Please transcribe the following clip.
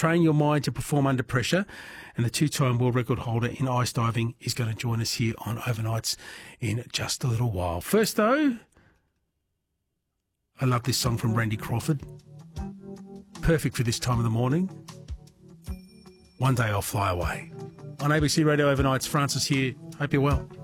train your mind to perform under pressure. And the two-time world record holder in ice diving is going to join us here on Overnights in just a little while. First, though, I love this song from Randy Crawford. Perfect for this time of the morning. One Day I'll Fly Away. On ABC Radio Overnights, Francis here. Hope you're well.